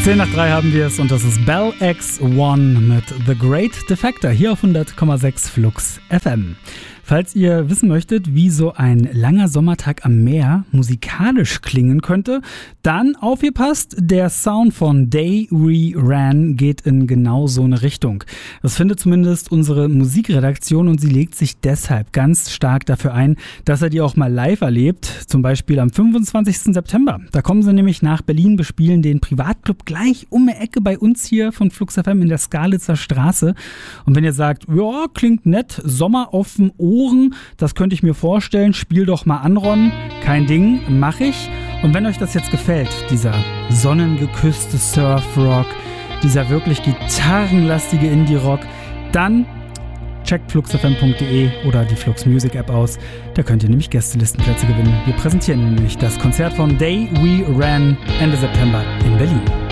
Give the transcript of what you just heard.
10 nach 3 haben wir es und das ist Bell X1 mit The Great Defector hier auf 100,6 Flux FM. Falls ihr wissen möchtet, wie so ein langer Sommertag am Meer musikalisch klingen könnte, dann aufgepasst, der Sound von Day We Ran geht in genau so eine Richtung. Das findet zumindest unsere Musikredaktion und sie legt sich deshalb ganz stark dafür ein, dass er die auch mal live erlebt, zum Beispiel am 25. September. Da kommen sie nämlich nach Berlin, bespielen den Privatclub gleich um die Ecke bei uns hier von Flux FM in der Skalitzer Straße. Und wenn ihr sagt, ja, klingt nett, Sommer auf dem Ohren, das könnte ich mir vorstellen, spiel doch mal an, Ron. Kein Ding, mach ich. Und wenn euch das jetzt gefällt, dieser sonnengeküsste Surfrock, dieser wirklich gitarrenlastige Indie-Rock, dann checkt fluxfm.de oder die Flux Music App aus. Da könnt ihr nämlich Gästelistenplätze gewinnen. Wir präsentieren nämlich das Konzert von Day We Ran Ende September in Berlin.